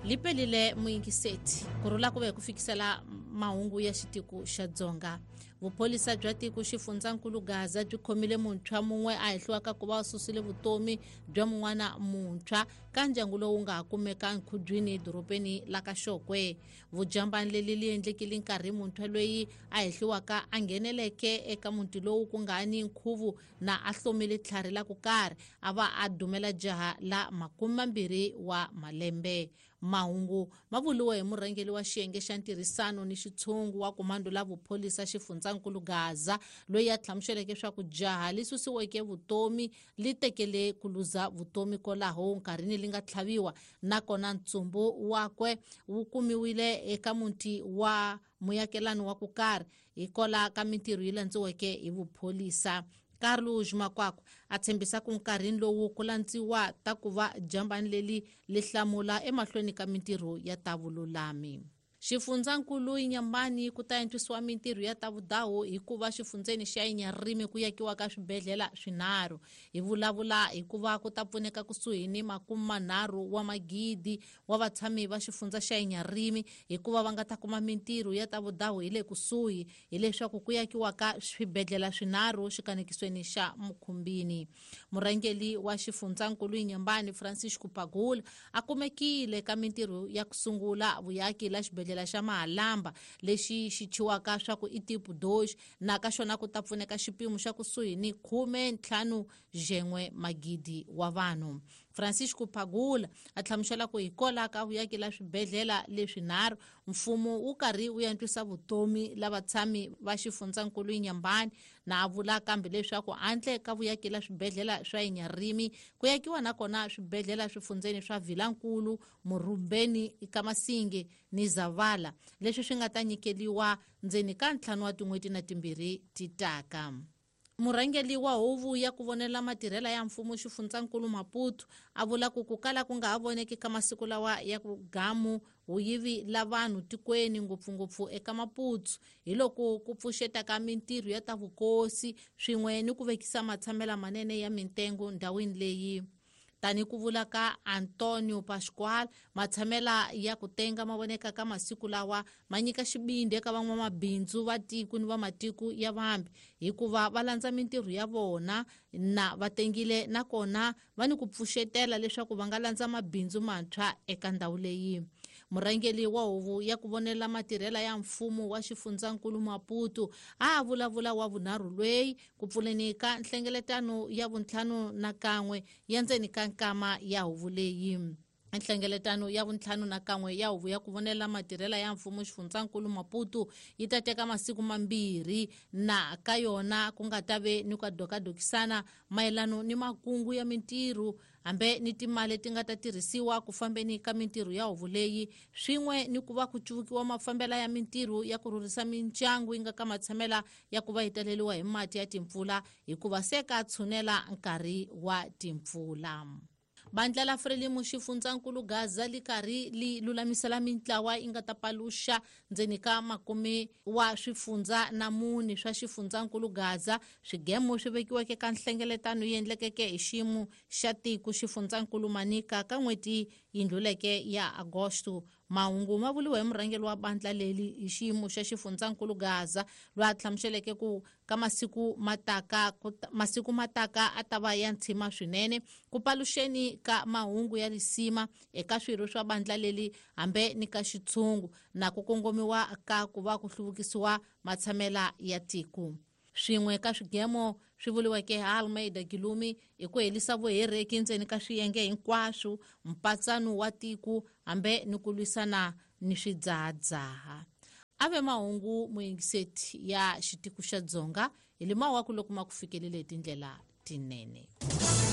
lipelile muingiseti kurula kuve kufikisela mahungu ya xitiku xa Dzonga. Vupolisa bya tiko xifundzakulu Gaza byi khomile muntshwa mumwe a hehliwaka ku va susile vutomi bya mun'wana muntshwa ka ndyangu lowu nga kumeka Nkhubyini dorobeni la ka Xokwe. Vujambani leli li endlekile nkarhi muntshwa loyi a hehliwaka a ngheneleke eka muti lowu ku nga ni nkhuvu na a hlomile tlhari la ku karhi a va a dumela jaha la 20 wa malembe. Mahungu ma vuliwa hi murhangeli wa xiyenge xa ntirhisano ni xitshungu wa komando la vupolisa xifundzakulu Gaza loyi a hlamuseleke swa ku jaha li susiweke vutomi li tekele ku luza vutomi kolaho nkarhini li nga tlhaviwa nakona ntsumbu wakwe wu kumiwile eka muti wa muyakelani wa ku karhi hikola ka mintirho yi landziweke hi vupolisa. Carlos Makwakwa a tshembisa ku nkarhini lowu ku landziwa ta ku va jambani leli li hlamula emahlweni ka mintirho ya ta vululami. Xifundzakulu Inyambani ku ta endlisiwa mintirho ya ta vudahu hikuva xifundzeni xa Inyarimi ku yakiwa ka swibedhlela swinharhu. Hi vulavula hikuva ku ta pfuneka kusuhi ni 30 wa magidi wa vatshami va xifundza xa Inyarimi hikuva va nga ta kuma mintirho ya ta vudahu hi le kusuhi hileswaku ku yakiwa ka swibedhlela swinharhu xikanekisweni xa Mukhumbini. Murhangeli wa xifundzakulu Inyambani Francisco Pagula a kumekile ka mintirho ya ku sungula vuyaki la xibedhlela xa Mahalamba lexi xi chiwaka swa ku i tipo 2 na ka xona ku ta pfuneka xipimo xa kusuhi ni 15 magidi wa vanhu. Francisco Pagula a hlamusela ku hikola ka vuyaki la swibedhlela leswinharhu mfumo wu karhi wu yantswisa vutomi lava tshami va xifundzakulu Inyambani na a vula kambe leswaku antle ka vuyaki la swibedhlela swa Inyarimi ku yakiwa nakona swibedhlela swifundzeni swa Vilankulu, Murumbeni, Kamasinge ni Zavala leswi swi nga ta nyikeliwa ndzeni ka 5 wa tin'hweti na timbirhi titaka. Murhangeli wa huvu ya ku vonela matirhela ya mfumo xifundzakulu Maputo a vula ku kala ku nga ha voneki ka masiku lawa ya ku gamu vuyivi la vanhu tikweni ngopfungopfu eka Maputo hi loko ku pfuxeta ka mintirho ya ta vukosi swin'we ni ku vekisa matshamela manene ya mitengo ndhawini leyi. Tani ku vula ka Antonio Pascual matshamela ya ku tenga mavoneka ka masiku lawa ma nyika xibindi eka van'wamabindzu va tiko ni va matiko ya vambi hikuva va landza mintirho ya vona na va tengile nakona va ni ku pfuxetela leswaku va nga landza mabindzu mantshwa eka ndhawu leyi. Murhangeli wa huvu ya ku vonela matirhela ya mfumo wa xifundzakulu Maputo a vulavula wa vunharhu lweyi ku pfuleni ka nhlengeletano ya vuntlhanu na kan'we ya ndzeni ka nkama ya huvu leyi. Nhlengeletano ya vuntlhanu na kan'we ya huvu ya ku vonela matirhela ya mfumo xifundzakulu Maputo yi ta teka masiku 2 na ka yona ku nga ta ve ni ku dokadokisana mayelano ni makungu ya mintirho hambe ni timali ti nga ta tirhisiwa ku fambeni ka mintirho ya huvu leyi swin'we ni ku va ku cuvukiwa mafambela ya mintirho ya ku rhurhisa mindyangu yi nga ka matshamela ya ku va yi taleliwa hi mati ya timpfula hikuva se ka tshunela nkarhi wa timpfula. Bandla la Frelimo xifundzakulu Gaza li karhi li lulamisela mintlawa yi nga ta paluxa ndzeni ka 10 wa swifundza na 4 swa xifundzakulu Gaza swigemo swi vekiweke ka nhlengeletano yi endlekeke hi xiyimo xa tiko xifundzakulu Manika ka n'hweti yi ndluleke ya Agosto. Mahungu ma vuliwa hi murhangeli wa bandla leli hi xiyimo xa xifundzakulu Gaza loyi a hlamuseleke ku ka masiku mataka a ta va ya ntshima swinene ku paluxeni ka mahungu ya risima eka swirho swa bandla leli hambe ni ka xitshungu na ku kongomiwa ka ku va ku hluvukisiwa matshamela ya tiko. Swin'we ka swigemo swi vuliweke Almeida Gilumi hi ku helisa vuhereki ndzeni ka swiyenge hinkwaswo mpatsano wa tiko hambe ni ku lwisana ni swidzahadzaha. Ave mahungu muingiseti ya xitiku xa Dzonga hi limawa ku loko ma ku fikelele tindlela tinene.